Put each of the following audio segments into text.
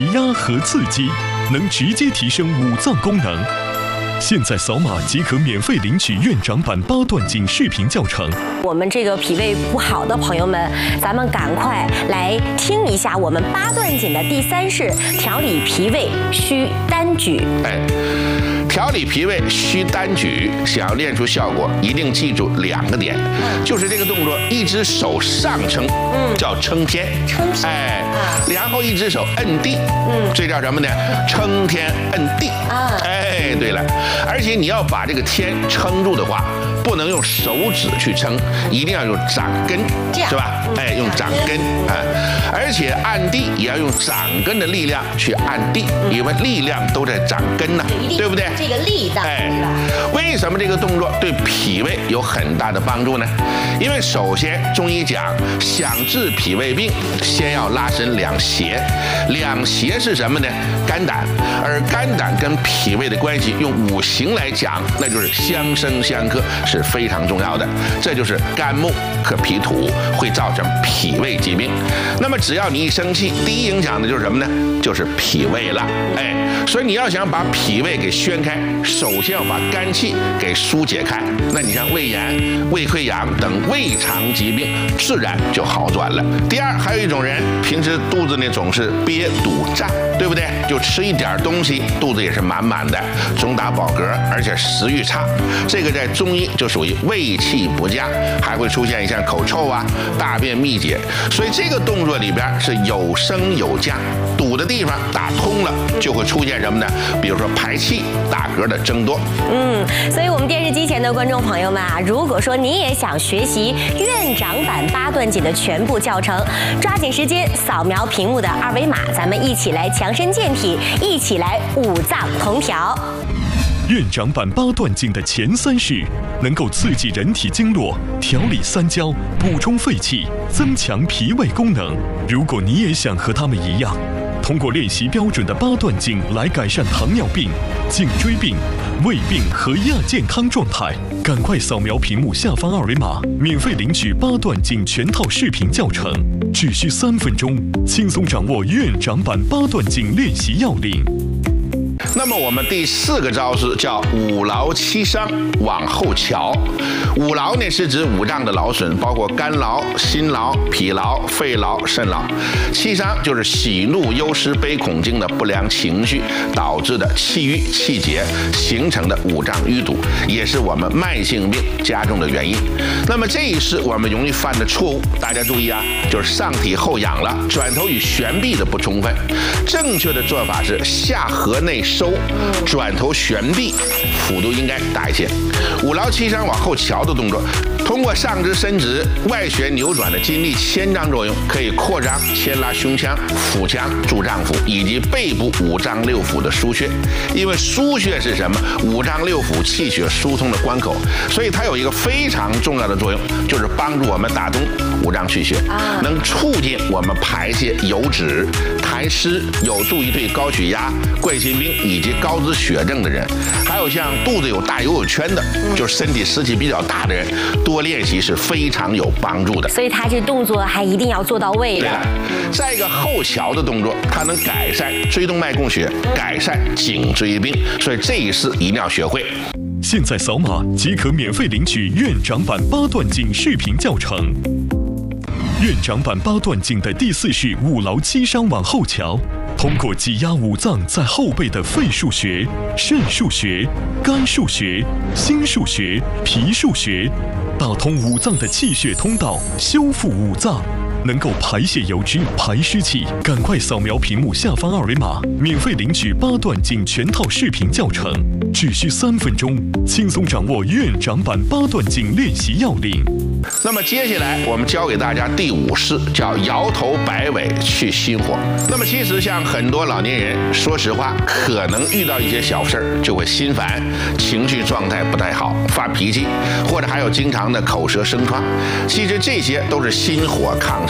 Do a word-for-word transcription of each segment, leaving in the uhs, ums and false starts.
压和刺激，能直接提升五脏功能。现在扫码即可免费领取院长版八段锦视频教程。 我们这个脾胃不好的朋友们，咱们赶快来听一下我们八段锦的第三式：调理脾胃需单举。 哎，调理脾胃需单举，想要练出效果，一定记住两个点，嗯、就是这个动作，一只手上撑，嗯，叫撑天， 撑天， 哎，然后一只手摁地，嗯，这叫什么呢？撑天摁地，啊，哎，对了。而且你要把这个天撑住的话，不能用手指去撑，一定要用掌根，是吧？哎，用掌根啊，而且按地也要用掌根的力量去按地，因为力量都在掌根呢，对不对？ 这个力道， 哎，为什么这个动作对脾胃有很大的帮助呢？因为首先中医讲，想治脾胃病，先要拉伸两胁，两胁是什么呢？肝胆，而肝胆跟脾胃的关系，用五行来讲，那就是相生相克，是非常重要的。这就是肝木克脾土，会造成脾胃疾病。那么只要你一生气，第一影响的就是什么呢？就是脾胃了。哎，所以你要想把脾胃给宣开，首先要把肝气给疏解开。那你像胃炎、胃溃疡等胃肠疾病，自然就好转了。第二，还有一种人平时肚子呢总是憋堵胀，对不对？就吃一点东西，肚子也是满满的，总打饱嗝，而且食欲差。这个在中医就属于胃气不佳，还会出现像口臭啊、大便秘结。所以这个动作里边是有升有降，堵的地方打通了，就会出现什么呢？比如说排气、打嗝的增多。 嗯，所以我们电视机前的观众朋友们啊，如果说你也想学习院长版八段锦的全部教程，抓紧时间扫描屏幕的二维码，咱们一起来强身健体，一起来五脏同调。 院长版八段锦的前三式能够刺激人体经络，调理三焦，补充肺气，增强脾胃功能。如果你也想和他们一样，通过练习标准的八段锦来改善糖尿病、颈椎病、胃病和亚健康状态，赶快扫描屏幕下方二维码，免费领取八段锦全套视频教程，只需三分钟，轻松掌握院长版八段锦练习要领。 那么我们第四个招式叫五劳七伤往后瞧。五劳呢是指五脏的劳损，包括肝劳、心劳、脾劳、肺劳、肾劳。七伤就是喜怒忧思悲恐惊的不良情绪导致的气郁气结形成的五脏淤堵，也是我们慢性病加重的原因。那么这一式我们容易犯的错误，大家注意啊，就是上体后仰了，转头与旋臂的不充分。正确的做法是下颌内收，转头旋臂，幅度应该大一些。五劳七伤往后瞧的动作，通过上肢伸直、外旋扭转的筋力牵张作用，可以扩张、牵拉胸腔、腹腔、助脏腑以及背部五脏六腑的腧穴。因为腧穴是什么？五脏六腑气血疏通的关口，所以它有一个非常重要的作用，就是帮助我们打通五脏气血，能促进我们排泄油脂、痰湿，有助于对高血压、冠心病以及高脂血症的人，还有像肚子有大油有圈的，就是身体湿气比较大的人，多练习是非常有帮助的。 所以他这动作还一定要做到位的。 再一个后桥的动作，它能改善椎动脉供血，改善颈椎病，所以这一式一定要学会。 现在扫码即可免费领取院长版八段锦视频教程。院长版八段锦的第四式五劳七伤往后瞧，通过挤压五脏在后背的肺腧穴、肾腧穴、肝腧穴、心腧穴、脾腧穴，打通五脏的气血通道，修复五脏，能够排泄油脂、排湿气。赶快扫描屏幕下方二维码，免费领取八段锦全套视频教程，只需三分钟，轻松掌握院长版八段锦练习要领。 那么接下来我们教给大家第五式，叫摇头摆尾去心火。那么其实像很多老年人，说实话，可能遇到一些小事儿就会心烦，情绪状态不太好，发脾气，或者还有经常的口舌生疮。其实这些都是心火亢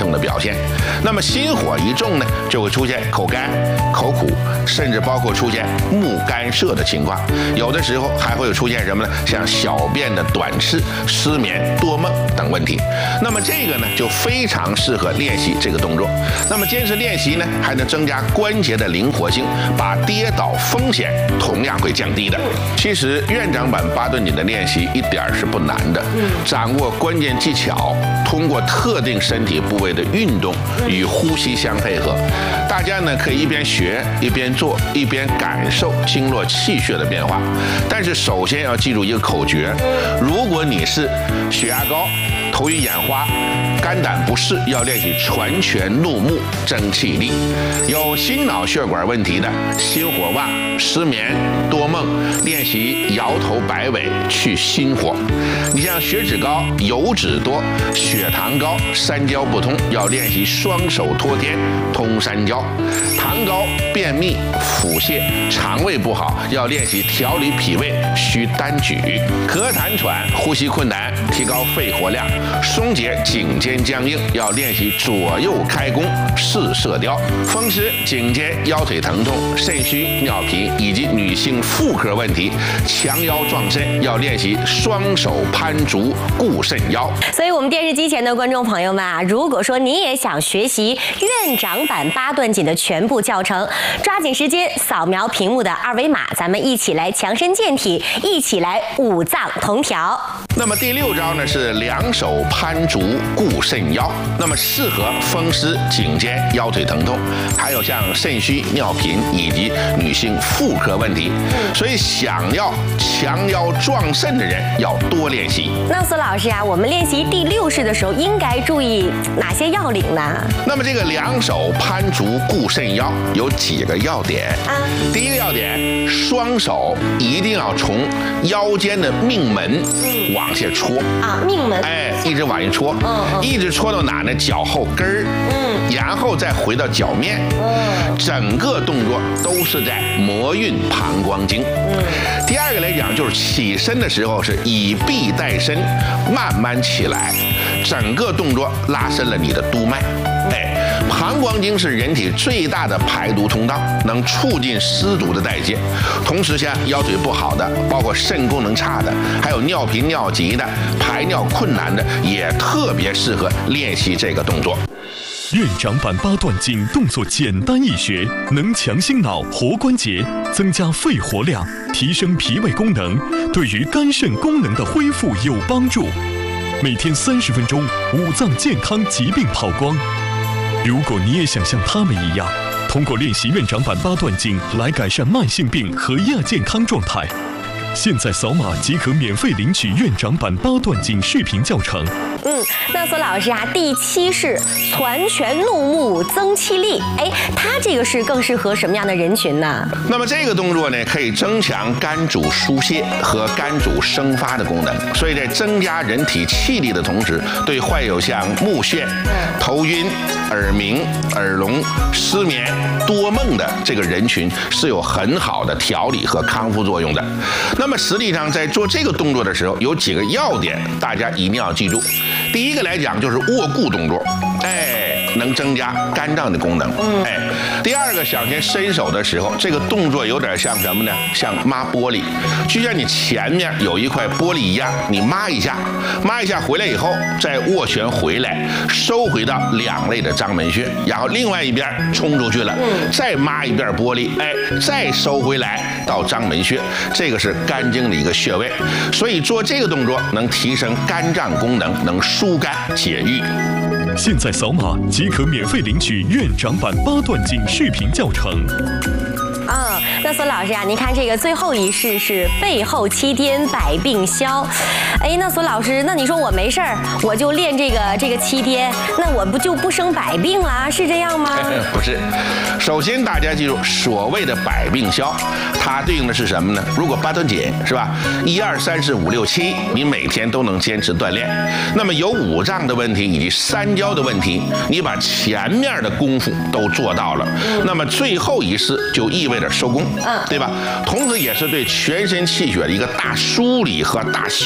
盛的表现。那么心火一重呢，就会出现口干、口苦，甚至包括出现目干涩的情况。有的时候还会有出现什么呢？像小便的短赤、失眠、多梦等问题。那么这个呢，就非常适合练习这个动作。那么坚持练习呢，还能增加关节的灵活性，把跌倒风险同样会降低的。其实院长版八段锦的练习一点是不难的，掌握关键技巧，通过特定身体部位的运动与呼吸相配合，大家呢可以一边学一边做，一边感受经络气血的变化。但是首先要记住一个口诀：如果你是血压高、头晕眼花、肝胆不适，要练习传拳怒目争气力；有心脑血管问题的，心火旺、失眠、多梦，练习摇头摆尾去心火。你像血脂高、油脂多、血糖高、三焦不通，要练习双手托天通三焦；糖高、便秘、腹泻、肠胃不好，要练习调理脾胃需单举；咳痰喘、呼吸困难，提高肺活量；松解颈肩僵硬，要练习左右开弓试射雕；风湿、颈肩、腰腿疼痛、肾虚、尿频以及女性妇科问题，强腰壮肾，要练习双手攀竹固肾腰。 所以，我们电视机前的观众朋友们啊，如果说你也想学习院长版八段锦的全部教程，抓紧时间扫描屏幕的二维码，咱们一起来强身健体，一起来五脏同调。 那么第六招呢是两手攀竹固肾腰，那么适合风湿、颈肩、腰腿疼痛，还有像肾虚、尿频以及女性妇科问题。所以想要强腰壮肾的人要多练习。 那苏老师啊，我们练习第六式的时候应该注意哪些要领呢？ 那么这个两手攀竹固肾腰有几个要点啊？第一个要点，双手一定要从腰间的命门往下戳啊，命门， 哎，一直往下戳，嗯嗯，一直戳到哪呢？脚后跟儿，嗯，然后再回到脚面，嗯，整个动作都是在摩运膀胱经。嗯，第二个来讲就是起身的时候是以臂带身，慢慢起来，整个动作拉伸了你的督脉。哎，膀胱经是人体最大的排毒通道，能促进湿毒的代谢。同时，像腰腿不好的，包括肾功能差的，还有尿频尿急的、排尿困难的，也特别适合练习这个动作。 院长版八段锦动作简单易学，能强心脑、活关节，增加肺活量，提升脾胃功能，对于肝肾功能的恢复有帮助。每天三十分钟，五脏健康疾病跑光。如果你也想像他们一样，通过练习院长版八段锦来改善慢性病和亚健康状态，现在扫码即可免费领取院长版八段锦视频教程。 嗯，那苏老师啊，第七式攒拳怒目增气力，哎，它这个是更适合什么样的人群呢？ 那么这个动作呢，可以增强肝主疏泄和肝主生发的功能，所以在增加人体气力的同时，对患有像目眩、头晕、耳鸣、耳聋、失眠、多梦的这个人群是有很好的调理和康复作用的。那么实际上在做这个动作的时候，有几个要点，大家一定要记住。第一个来讲就是握固动作，哎，能增加肝脏的功能，哎。第二个，想先伸手的时候，这个动作有点像什么呢？像抹玻璃，就像你前面有一块玻璃一样，你抹一下，抹一下回来以后，再握拳回来，收回到两肋的章门穴，然后另外一边冲出去了，再抹一遍玻璃，哎，再收回来到章门穴，这个是肝经的一个穴位，所以做这个动作能提升肝脏功能，能疏肝解郁。 现在扫码即可免费领取院长版八段锦视频教程。 嗯，那苏老师啊，您看这个最后一式是背后七颠百病消。哎，那苏老师，那你说我没事儿，我就练这个这个七颠，那我不就不生百病啦？是这样吗？ 不是，首先大家记住，所谓的百病消，它对应的是什么呢？如果八段锦是吧，一二三四五六七，你每天都能坚持锻炼，那么有五脏的问题以及三焦的问题，你把前面的功夫都做到了，那么最后一式就意味着收工，嗯，对吧？同时也是对全身气血的一个大梳理和大修整。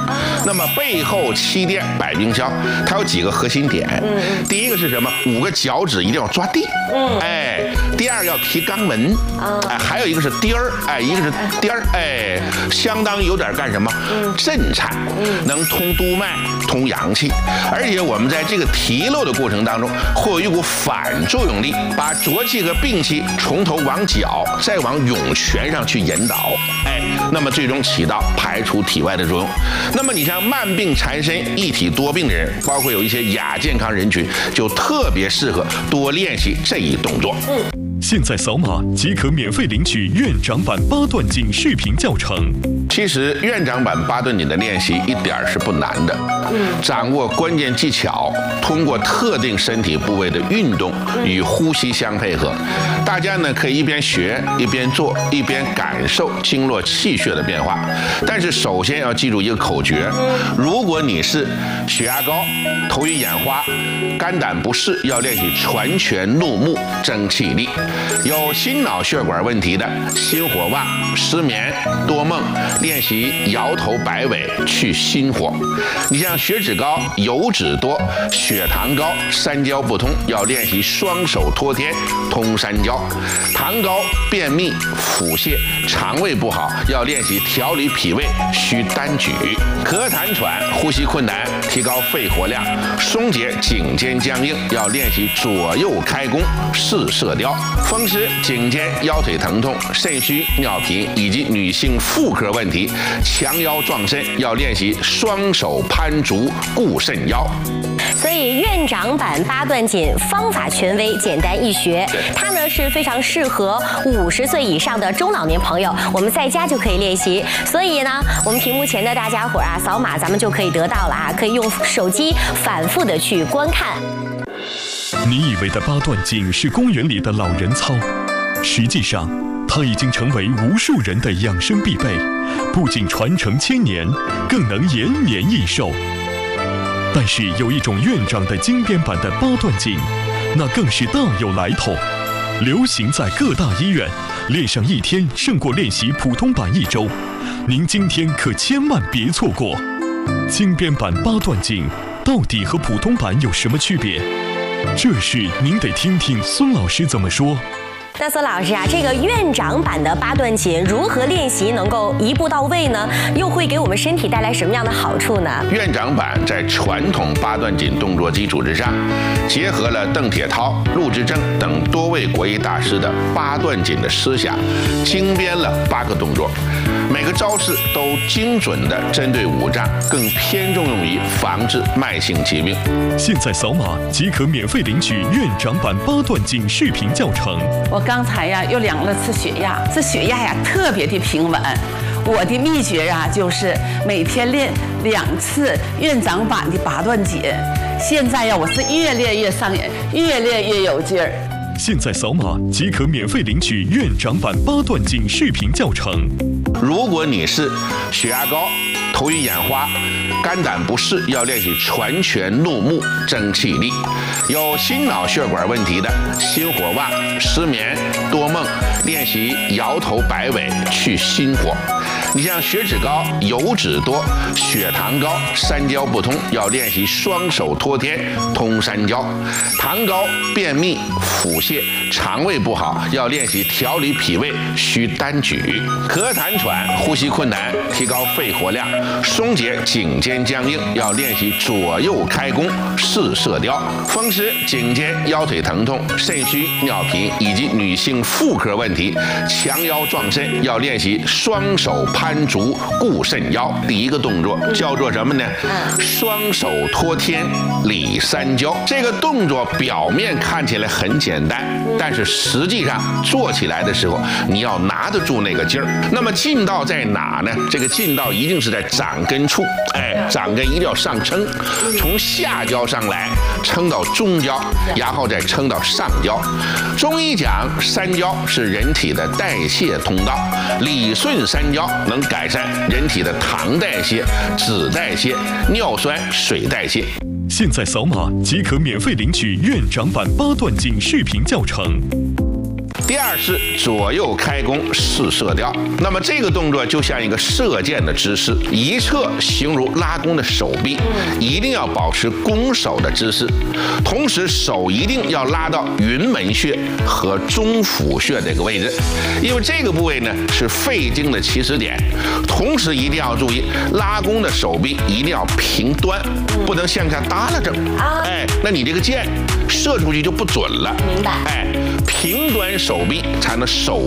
那么背后七垫百病消，它有几个核心点。嗯，第一个是什么？五个脚趾一定要抓地。嗯，哎，第二个要提肛门。啊，哎，还有一个是颠儿，哎，一个是颠儿，哎，相当于有点干什么？嗯，震颤，嗯，能通督脉、通阳气，而且我们在这个提溜的过程当中，会有一股反作用力，把浊气和病气从头往脚，再往涌泉上去引导，哎，那么最终起到排除体外的作用。那么你像慢病缠身、一体多病的人，包括有一些亚健康人群，就特别适合多练习这一动作。嗯。 现在扫码即可免费领取院长版八段锦视频教程。 其实院长版八段锦的练习一点是不难的，嗯，掌握关键技巧，通过特定身体部位的运动与呼吸相配合，大家呢可以一边学一边做，一边感受经络气血的变化。但是首先要记住一个口诀：如果你是血压高、头晕眼花、肝胆不适，要练习传拳怒目争气力；有心脑血管问题的，心火旺、失眠、多梦，练习摇头摆尾去心火。你像血脂高、油脂多、血糖高、三焦不通，要练习双手托天通三焦。糖高、便秘、腹泻、肠胃不好，要练习调理脾胃需单举。咳痰喘、呼吸困难，提高肺活量，松解颈肩僵硬，要练习左右开弓试射雕。风湿、颈肩、腰腿疼痛、肾虚、尿频以及女性妇科问题，强腰壮肾，要练习双手攀足固肾腰。 所以院长版八段锦方法权威，简单易学，它呢是非常适合五十岁以上的中老年朋友，我们在家就可以练习。所以呢，我们屏幕前的大家伙啊，扫码咱们就可以得到了啊，可以用手机反复的去观看。 你以为的八段锦是公园里的老人操，实际上它已经成为无数人的养生必备，不仅传承千年，更能延年益寿。但是有一种院长的精编版的八段锦，那更是大有来头，流行在各大医院，练上一天胜过练习普通版一周。您今天可千万别错过。精编版八段锦到底和普通版有什么区别？这事您得听听孙老师怎么说。 那孙老师啊，这个院长版的八段锦如何练习能够一步到位呢？又会给我们身体带来什么样的好处呢？ 院长版在传统八段锦动作基础之上，结合了邓铁涛、陆之正等多位国医大师的八段锦的思想，精编了八个动作，每个招式都精准地针对五脏，更偏重用于防治慢性疾病。 现在扫码即可免费领取院长版八段锦视频教程。 我刚才呀又量了次血压，这血压呀特别的平稳。我的秘诀啊就是每天练两次院长版的八段锦。现在呀我是越练越上瘾，越练越有劲儿。 现在扫码即可免费领取院长版八段锦视频教程。 如果你是血压高、头晕眼花、肝胆不适，要练习传拳怒目争气力；有心脑血管问题的，心火旺、失眠、多梦，练习摇头摆尾去心火。你像血脂高、油脂多、血糖高、三焦不通，要练习双手托天通三焦；糖高、便秘、腹泻、肠胃不好，要练习调理脾胃需单举；咳痰喘、呼吸困难，提高肺活量；松解颈肩僵硬，要练习左右开弓试射雕；风湿、颈肩、腰腿疼痛、肾虚、尿频以及女性妇科问题，强腰壮肾，要练习双手攀足固肾腰。第一个动作叫做什么呢？双手托天理三焦。这个动作表面看起来很简单，但是实际上做起来的时候，你要拿得住那个劲儿。那么劲道在哪呢？这个劲道一定是在掌根处，哎，掌根一定要上撑，从下焦上来，撑到中焦，然后再撑到上焦。中医讲三焦是人体的代谢通道，理顺三焦能改善人体的糖代谢、脂代谢、尿酸、水代谢。 现在扫码即可免费领取院长版八段锦视频教程。 第二是左右开弓试射雕。那么这个动作就像一个射箭的姿势，一侧形如拉弓的手臂，一定要保持弓手的姿势，同时手一定要拉到云门穴和中府穴这个位置，因为这个部位呢是肺经的起始点。同时一定要注意，拉弓的手臂一定要平端，不能向下耷拉着。哎，那你这个箭射出去就不准了。 明白。 哎，平端手臂才能手